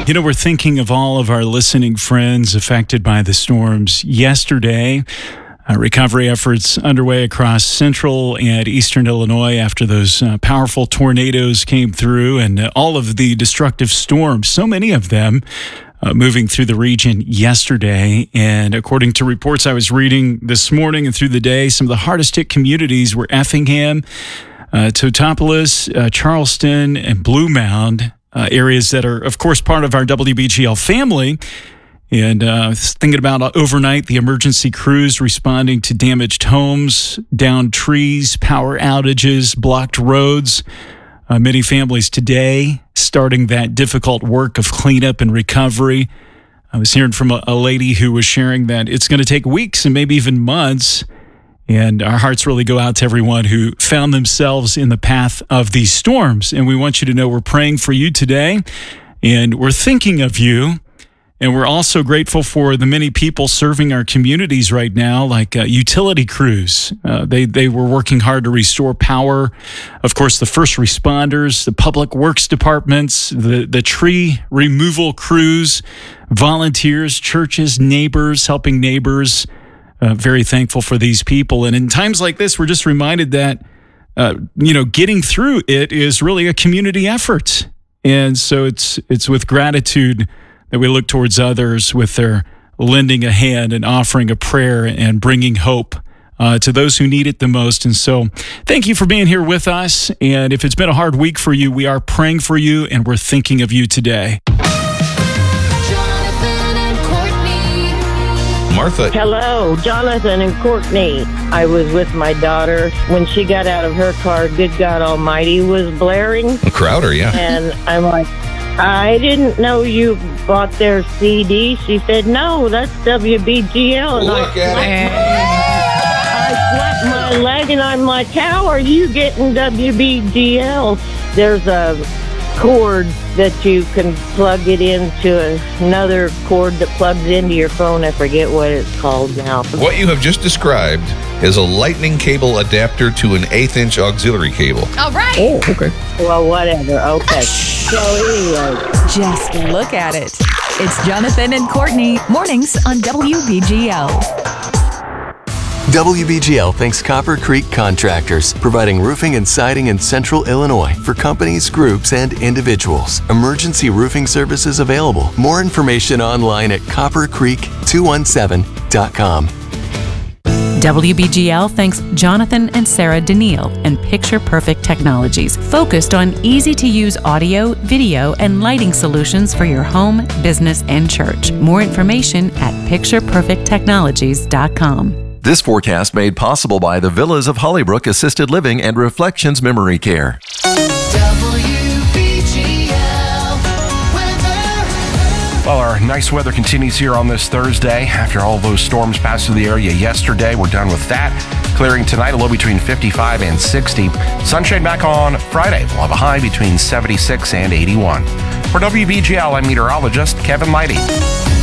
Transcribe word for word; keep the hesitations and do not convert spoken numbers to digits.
You know, we're thinking of all of our listening friends affected by the storms yesterday. Uh, recovery efforts underway across central and eastern Illinois after those uh, powerful tornadoes came through and uh, all of the destructive storms, so many of them uh, moving through the region yesterday. And according to reports I was reading this morning and through the day, some of the hardest hit communities were Effingham, uh, Totopolis, uh, Charleston, and Blue Mound, uh, areas that are, of course, part of our W B G L family. And uh, thinking about overnight, the emergency crews responding to damaged homes, downed trees, power outages, blocked roads. Uh, many families today starting that difficult work of cleanup and recovery. I was hearing from a, a lady who was sharing that it's going to take weeks and maybe even months. And our hearts really go out to everyone who found themselves in the path of these storms. And we want you to know we're praying for you today, and we're thinking of you. And we're also grateful for the many people serving our communities right now, like uh, utility crews. Uh, they they were working hard to restore power. Of course, the first responders, the public works departments, the, the tree removal crews, volunteers, churches, neighbors, helping neighbors. Uh, very thankful for these people. And in times like this, we're just reminded that, uh, you know, getting through it is really a community effort. And so it's it's with gratitude that we look towards others with their lending a hand and offering a prayer and bringing hope uh, to those who need it the most. And so thank you for being here with us. And if it's been a hard week for you, we are praying for you and we're thinking of you today. Jonathan and Courtney. Martha. Hello, Jonathan and Courtney. I was with my daughter. When she got out of her car, Good God Almighty was blaring. Crowder, yeah. And I'm like, I didn't know you bought their C D. She said, no, that's W B G L. And Look I, at it. I slapped my leg and I'm like, how are you getting W B G L? There's a cord that you can plug it into another cord that plugs into your phone. I forget what it's called now. What you have just described is a lightning cable adapter to an eighth inch auxiliary cable. All right. Oh, okay. Well, whatever. Okay. So anyway. Just look at it. It's Jonathan and Courtney, mornings on W B G L. W B G L thanks Copper Creek Contractors, providing roofing and siding in central Illinois for companies, groups, and individuals. Emergency roofing services available. More information online at copper creek two one seven dot com. W B G L thanks Jonathan and Sarah Daniil and Picture Perfect Technologies, focused on easy-to-use audio, video, and lighting solutions for your home, business, and church. More information at picture perfect technologies dot com. This forecast made possible by the Villas of Hollybrook Assisted Living and Reflections Memory Care. W B G L weather. Well, our nice weather continues here on this Thursday. After all those storms passed through the area yesterday, we're done with that. Clearing tonight, a low between fifty-five and sixty. Sunshine back on Friday. We'll have a high between seventy-six and eighty-one. For W B G L, I'm meteorologist Kevin Leidy.